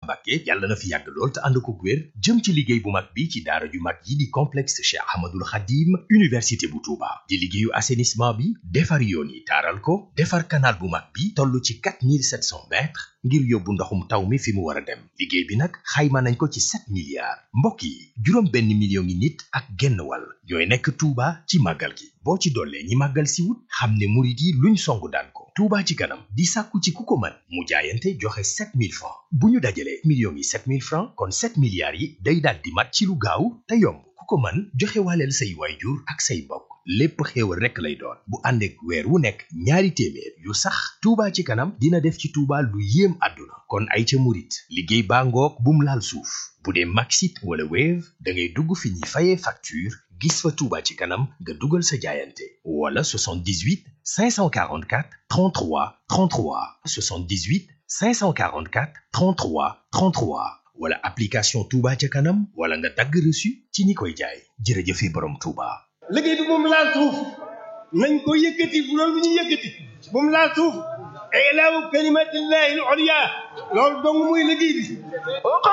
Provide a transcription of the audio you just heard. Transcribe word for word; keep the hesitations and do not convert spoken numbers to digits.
Mbacké yàlla na fi yàgg lool te ànd ko wér jëm ci liggéey bu mag bi ci daara ju mag yi di complexe Cheikh Ahmadoul Khadim université bu Touba di liggéeyu assainissement bi defar yoon yi taaral ko defar canal bu mag bi toll ci quatre mille sept cents mètres ngir yóbbu ndoxum taw mi fi mu war a dem liggéey bi nag xayma nañ ko ci sept milliards mbokk yi juróom benn million ngi nit ak genn wàll ñooy nekk Touba ci màggal gi boo ci dollee ñi màggal si wut xam ne murit yi luñ songu daan ko Touba ci kanam di sàkku ci ku ko mën mu jaayante joxe sept mille francs bu ñu dajalee millions yi sept mille francs kon sept milliards yi day daal di mat ci lu gaaw te yomb ku ko mën joxe waaleel say waayjur ak say mbokk lépp xéewal rekk lay doon bu ànd ak weer wu nekk ñaari téeméer yu sax Touba ci kanam dina def ci Touba lu yéem àdduna kon ay ca murit liggéey baa ngoog bum laal suuf bu dee Maxit wala Wave da ngay dugg fi ñuy fayee facture gis fa Touba ci kanam nga dugal sa jaayante wala soixante-dix-huit cinq cent quarante-quatre trente-trois trente-trois soixante-dix-huit cinq cent quarante-quatre trente-trois trente-trois wala application Touba ca kanam wala nga dagg reçu ci ñi koy jaay jërëjëfe borom Touba. liggéey bi moom laal suuf nañ ko yëkkati bu loolu bu ñu yëkkati moom laal suuf ilaahu kalimatillahi al-ulya loolu dong muy liggéey bi